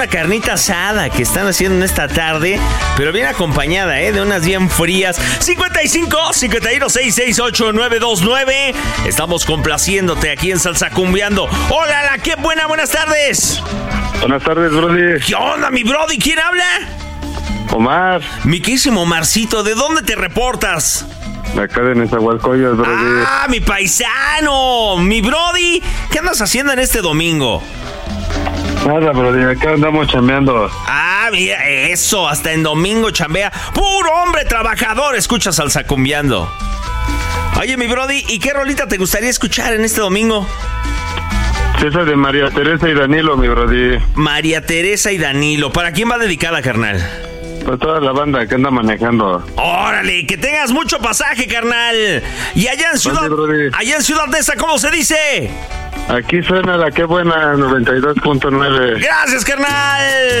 carnita asada que están haciendo en esta tarde, pero bien acompañada, de unas bien frías. 55-51-668-929. Estamos complaciéndote aquí en Salsa Cumbiando. Hola, qué buenas tardes. Buenas tardes, Brody. ¿Qué onda, mi Brody? ¿Quién habla? Omar. Mi querísimo Omarcito, ¿de dónde te reportas? De acá de Nezahualcóyotl, Brody. ¡Ah, mi paisano! Mi Brody, ¿qué andas haciendo en este domingo? Nada, Brody, acá andamos chambeando. Ah, mira, eso, hasta en domingo chambea. ¡Puro hombre trabajador! Escucha Salsa Cumbiando. Oye, mi Brody, ¿y qué rolita te gustaría escuchar en este domingo? Esa de María Teresa y Danilo, mi Brody. María Teresa y Danilo. ¿Para quién va dedicada, carnal? Para toda la banda que anda manejando. ¡Órale! ¡Que tengas mucho pasaje, carnal! Y allá en Ciudad Neza, ¿cómo se dice? Aquí suena la que buena 92.9. ¡Gracias, carnal!